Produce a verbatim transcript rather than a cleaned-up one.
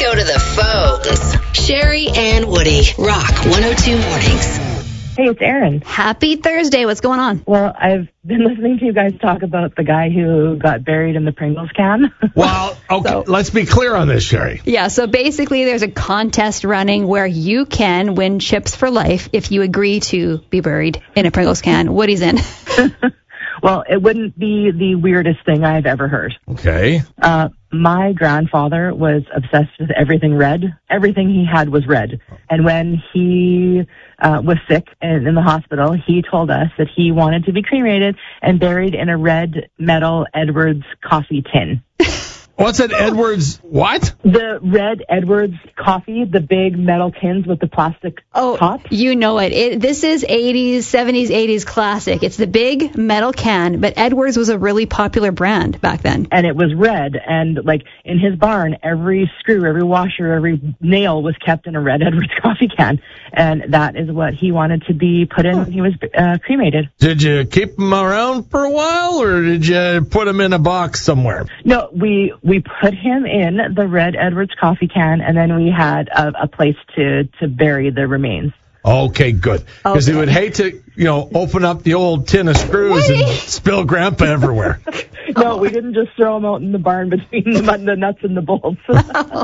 go to the phones. Sherry and Woody, Rock one oh two Mornings. Hey, it's Aaron. Happy Thursday. What's going on? Well, I've been listening to you guys talk about the guy who got buried in the Pringles can. Well, okay, So- let's be clear on this, Sherry. Yeah, so basically there's a contest running where you can win chips for life if you agree to be buried in a Pringles can. Woody's in. Well, it wouldn't be the weirdest thing I've ever heard. Okay. Uh, my grandfather was obsessed with everything red. Everything he had was red. And when he uh, was sick and in the hospital, he told us that he wanted to be cremated and buried in a red metal Edwards coffee tin. What's that, Edwards? What? The red Edwards coffee, the big metal tins with the plastic Oh, top. you know it. it. This is eighties, seventies, eighties classic. It's the big metal can, but Edwards was a really popular brand back then. And it was red, and like in his barn, every screw, every washer, every nail was kept in a red Edwards coffee can, and that is what he wanted to be put in when he was uh, cremated. Did you keep him around for a while, or did you put him in a box somewhere? No, we we put him in the red Edwards coffee can, and then we had a, a place to to bury the remains. Okay, good. Because Okay. he would hate to, you know, open up the old tin of screws and spill Grandpa everywhere. No, we didn't just throw him out in the barn between the, the nuts and the bolts.